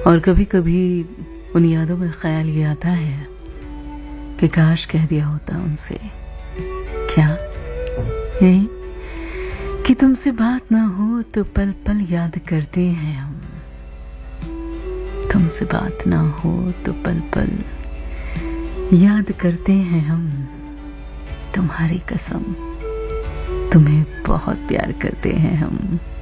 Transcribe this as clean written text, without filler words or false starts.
और कभी कभी उन यादों में ख्याल ये आता है कि काश कह दिया होता उनसे, क्या यही कि तुमसे बात ना हो तो पल पल याद करते हैं हम। तुमसे बात ना हो तो पल पल याद करते हैं हम। तुम्हारी कसम, तुम्हें बहुत प्यार करते हैं हम।